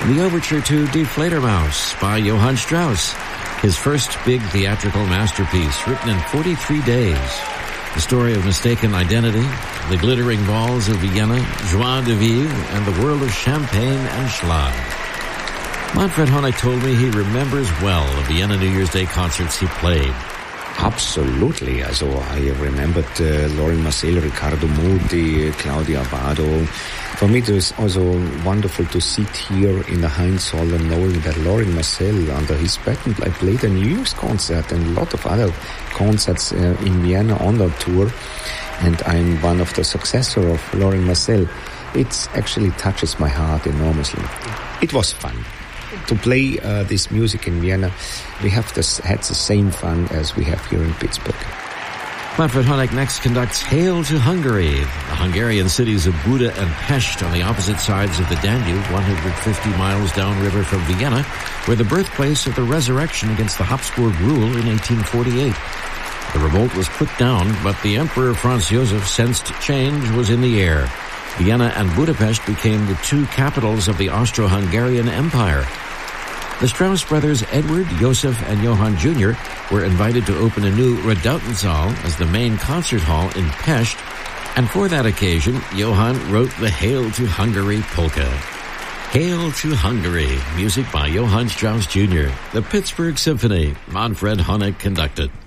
The overture to Die Fledermaus by Johann Strauss, his first big theatrical masterpiece, written in 43 days. The story of mistaken identity, the glittering balls of Vienna, joie de vivre, and the world of champagne and schlag. Manfred Honeck told me he remembers well the Vienna New Year's Day concerts he played. Absolutely. Also I remembered Lorin Maazel, Riccardo Muti, Claudia Abbado. For me, it was also wonderful to sit here in the Heinz Hall and knowing that Lorin Maazel, under his patent, I played a New Year's concert and a lot of other concerts in Vienna on that tour. And I'm one of the successors of Lorin Maazel. It actually touches my heart enormously. It was fun. To play this music in Vienna, we have had the same fun as we have here in Pittsburgh. Manfred Honeck next conducts Hail to Hungary, the Hungarian cities of Buda and Pest on the opposite sides of the Danube, 150 miles downriver from Vienna, were the birthplace of the resurrection against the Habsburg rule in 1848. The revolt was put down, but the Emperor Franz Joseph sensed change was in the air. Vienna and Budapest became the two capitals of the Austro-Hungarian Empire. The Strauss brothers Edward, Joseph, and Johann Jr. were invited to open a new Redoutensaal as the main concert hall in Pest, and for that occasion, Johann wrote the Hail to Hungary polka. Hail to Hungary, music by Johann Strauss Jr., the Pittsburgh Symphony, Manfred Honeck conducted.